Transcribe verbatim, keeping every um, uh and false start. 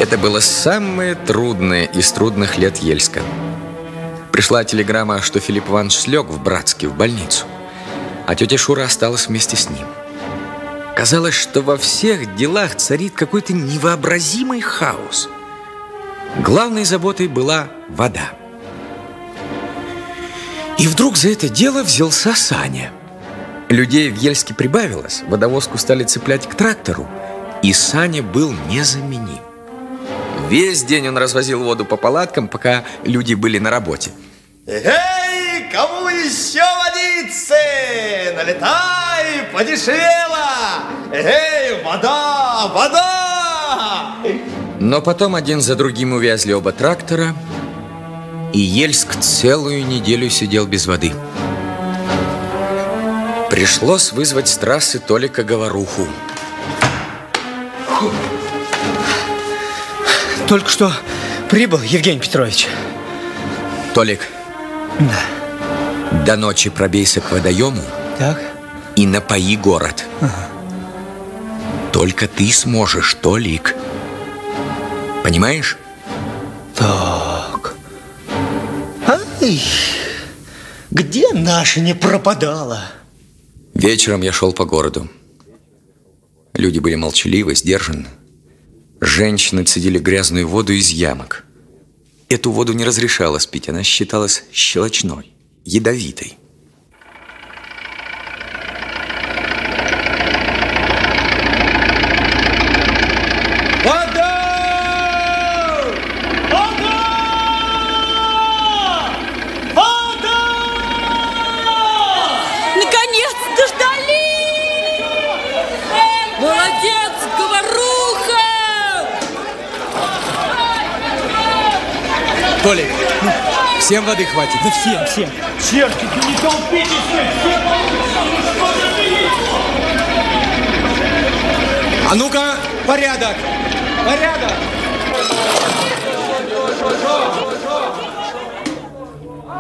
Это было самое трудное из трудных лет Ельска. Пришла телеграмма, что Филипп Иванович слег в Братске в больницу, а тетя Шура осталась вместе с ним. Казалось, что во всех делах царит какой-то невообразимый хаос. Главной заботой была вода. И вдруг за это дело взялся Саня. Людей в Ельске прибавилось, водовозку стали цеплять к трактору, и Саня был незаменим. Весь день он развозил воду по палаткам, пока люди были на работе. Эй, кому еще водицы? Налетай, подешевело! Эй, вода, вода! Но потом один за другим увязли оба трактора, и Ельск целую неделю сидел без воды. Пришлось вызвать с трассы Толика Говоруху. Только что прибыл, Евгений Петрович. Толик, да. До ночи пробейся к водоему, Так. И напои город. Ага. Только ты сможешь, Толик. Понимаешь? Так. Ай, где наша не пропадала? Вечером я шел по городу. Люди были молчаливы, сдержаны. Женщины цедили грязную воду из ямок. Эту воду не разрешалось пить, она считалась щелочной, ядовитой. Вода! Вода! Вода! Наконец дождались! Молодец, Говоруха! Толик, ну, всем воды хватит? Да всем, всем. Черти, ты не толпитесь! А ну-ка, порядок! Порядок!